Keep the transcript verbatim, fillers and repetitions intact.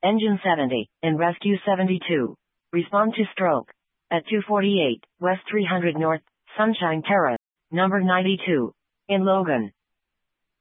Engine seventy, in Rescue seventy-two. Respond to stroke. At two forty-eight, West three hundred North, Sunshine Terrace, number ninety-two. In Logan.